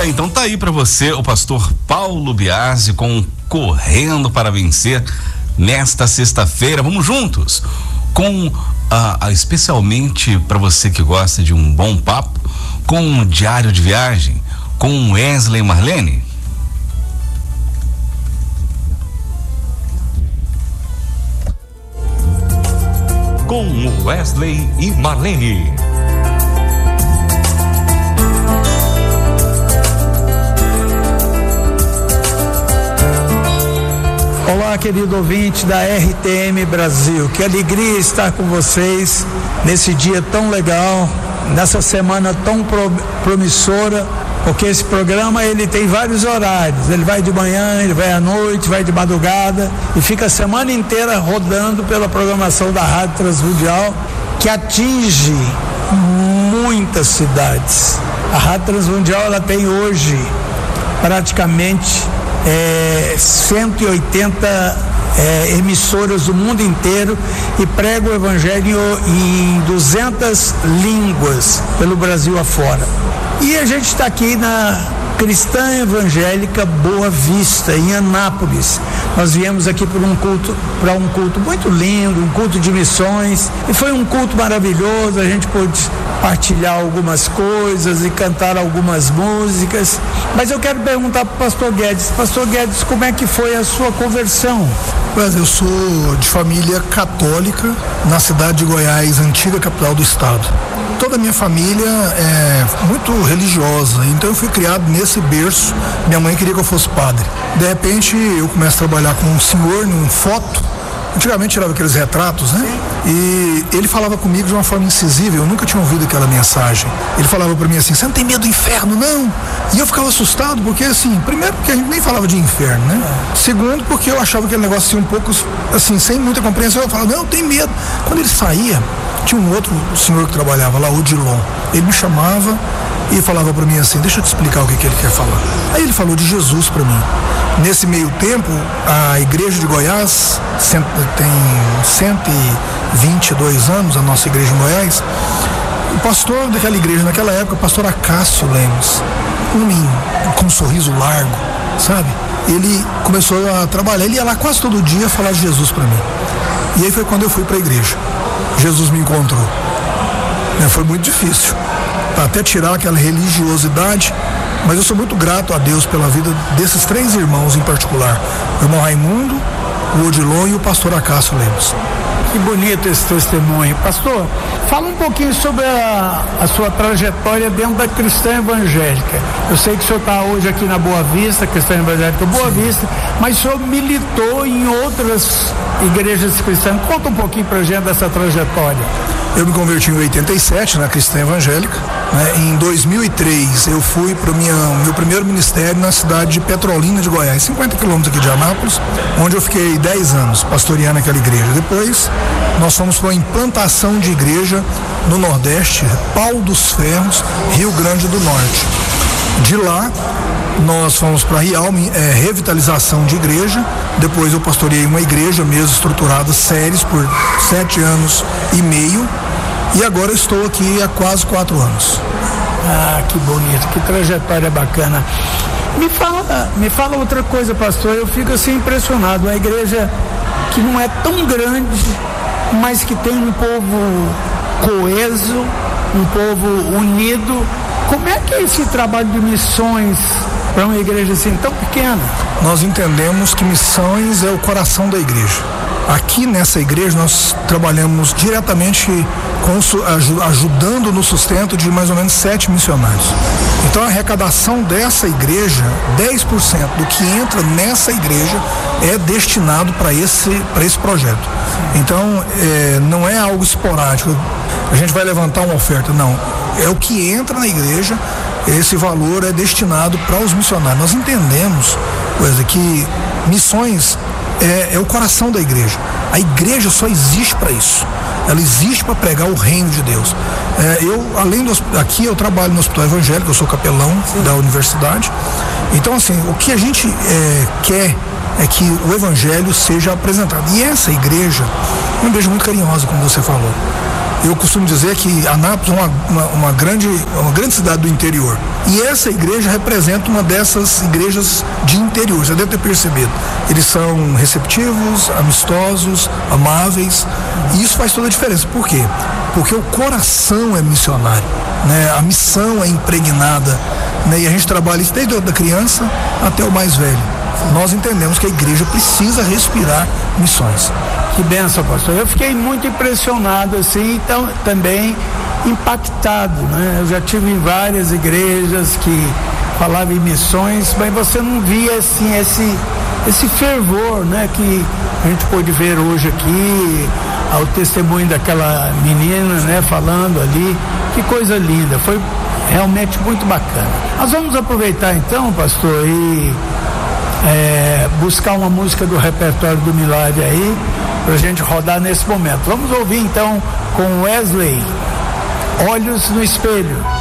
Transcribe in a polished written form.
Então tá aí pra você o pastor Paulo Biasi com Correndo para Vencer nesta sexta-feira. Vamos juntos com especialmente para você que gosta de um bom papo, com um diário de viagem com Wesley e Marlene. Com Wesley e Marlene. Olá, querido ouvinte da RTM Brasil, que alegria estar com vocês nesse dia tão legal, nessa semana tão promissora, porque esse programa ele tem vários horários, ele vai de manhã, ele vai à noite, vai de madrugada e fica a semana inteira rodando pela programação da Rádio Transmundial, que atinge muitas cidades. A Rádio Transmundial ela tem hoje praticamente 180 emissoras do mundo inteiro e prega o evangelho em 200 línguas pelo Brasil afora. E a gente está aqui na Cristã Evangélica Boa Vista, em Anápolis. Nós viemos aqui para um culto muito lindo, um culto de missões, e foi um culto maravilhoso. A gente pôde partilhar algumas coisas e cantar algumas músicas, mas eu quero perguntar para o pastor Guedes, como é que foi a sua conversão? Mas eu sou de família católica na cidade de Goiás, antiga capital do estado. Toda a minha família é muito religiosa, então eu fui criado nesse berço. Minha mãe queria que eu fosse padre. De repente eu começo a trabalhar com um senhor num foto. Antigamente tirava aqueles retratos, né? E ele falava comigo de uma forma incisiva, eu nunca tinha ouvido aquela mensagem. Ele falava pra mim assim: você não tem medo do inferno, não? E eu ficava assustado, porque assim, primeiro porque a gente nem falava de inferno, né? Segundo porque eu achava aquele negócio assim um pouco, assim, sem muita compreensão. Eu falava, não, eu tenho medo. Quando ele saía, tinha um outro senhor que trabalhava lá, o Dilon. Ele me chamava e falava pra mim assim: deixa eu te explicar o que ele quer falar. Aí ele falou de Jesus pra mim. Nesse meio tempo, a igreja de Goiás tem 122 anos, a nossa igreja em Goiás. O pastor daquela igreja naquela época, o pastor Acácio Lemos, um homem com um sorriso largo, sabe? Ele começou a trabalhar, ele ia lá quase todo dia falar de Jesus para mim. E aí foi quando eu fui para a igreja. Jesus me encontrou. Foi muito difícil, até tirar aquela religiosidade. Mas eu sou muito grato a Deus pela vida desses 3 irmãos em particular: o irmão Raimundo, o Odilon e o pastor Acácio Lemos. Que bonito esse testemunho. Pastor, fala um pouquinho sobre a sua trajetória dentro da Cristã Evangélica. Eu sei que o senhor está hoje aqui na Boa Vista, Cristã Evangélica Boa Vista, mas o senhor militou em outras igrejas cristãs. Conta um pouquinho pra gente dessa trajetória. Eu me converti em 87 na Cristã Evangélica, né? Em 2003 eu fui para o meu primeiro ministério na cidade de Petrolina de Goiás, 50 quilômetros aqui de Anápolis, onde eu fiquei 10 anos pastoreando aquela igreja. Depois nós fomos para uma implantação de igreja no Nordeste, Pau dos Ferros, Rio Grande do Norte. De lá nós fomos para Rialme, revitalização de igreja. Depois eu pastoreei uma igreja mesmo estruturada, séries, por 7 anos e meio. E agora eu estou aqui há quase 4 anos. Ah, que bonito, que trajetória bacana. Me fala outra coisa, pastor. Eu fico assim impressionado. Uma igreja que não é tão grande, mas que tem um povo coeso, um povo unido. Como é que é esse trabalho de missões para uma igreja assim tão pequena? Nós entendemos que missões é o coração da igreja. Aqui nessa igreja nós trabalhamos diretamente ajudando no sustento de mais ou menos 7 missionários. Então a arrecadação dessa igreja, 10% do que entra nessa igreja é destinado para esse projeto. Então não é algo esporádico, a gente vai levantar uma oferta, não. É o que entra na igreja, esse valor é destinado para os missionários. Nós entendemos, que missões é o coração da igreja. A igreja só existe para isso. Ela existe para pregar o reino de Deus. Aqui eu trabalho no Hospital Evangélico, eu sou capelão da universidade. Então, assim, o que a gente quer é que o evangelho seja apresentado. E essa igreja é uma igreja muito carinhosa, como você falou. Eu costumo dizer que Anápolis é uma grande cidade do interior. E essa igreja representa uma dessas igrejas de interior, você deve ter percebido. Eles são receptivos, amistosos, amáveis, e isso faz toda a diferença. Por quê? Porque o coração é missionário, né? A missão é impregnada, né? E a gente trabalha isso desde a criança até o mais velho. Nós entendemos que a igreja precisa respirar missões. Que bênção, pastor. Eu fiquei muito impressionado, assim, então, também impactado, né? Eu já tive em várias igrejas que falavam em missões, mas você não via, assim, esse fervor, né? Que a gente pôde ver hoje aqui, ao testemunho daquela menina, né? Falando ali, que coisa linda, foi realmente muito bacana. Nós vamos aproveitar então, pastor, e buscar uma música do repertório do Milagre aí, pra gente rodar nesse momento. Vamos ouvir então com Wesley, Olhos no Espelho.